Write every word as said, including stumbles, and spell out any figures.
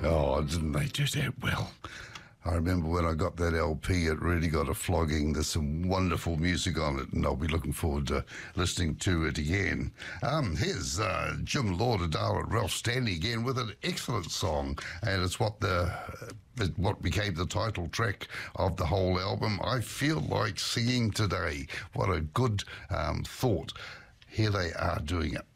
Oh, didn't they do that well? I remember when I got that L P, it really got a flogging. There's some wonderful music on it, and I'll be looking forward to listening to it again. Um, here's uh, Jim Lauderdale and Ralph Stanley again with an excellent song, and it's what the uh, what became the title track of the whole album. I Feel Like Singing Today. What a good um, thought. Here they are doing it.